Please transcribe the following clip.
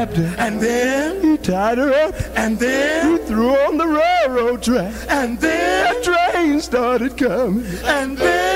wrapped her. And then He tied her up. and then He threw her on the railroad track. and then The train started coming. and then